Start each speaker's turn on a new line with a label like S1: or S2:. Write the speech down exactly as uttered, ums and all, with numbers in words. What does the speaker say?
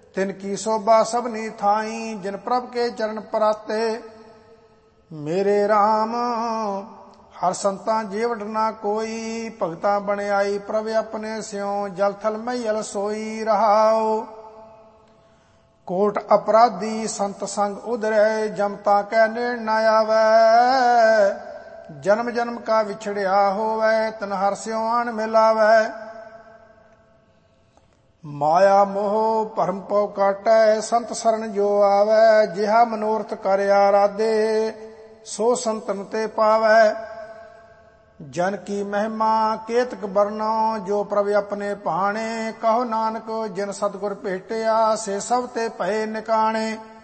S1: तिन की शोभा सबनी थाई, जिन प्रभ के चरण पराते। मेरे राम हर संतां जेवट ना कोई, भगतां बणियाई प्रभ अपने स्यों, जल थल मैयल सोई रहाओ। कोट अपराधी संत संग उधरे, जमता कै नेड़ न आवे। जन्म जन्म का विछड़िया होवे, तन हर स्यों आन मिलावे। माया मोह भरम पौ काटै, संत शरण जो आवे। जिहा मनोरथ कर आराधे, सो संतन ते पावै। जन की महिमा केतक बरनौ, जो प्रभु अपने भाणे। कहो नानक जिन सतगुर भेटिया, से सब ते भये निकाणे।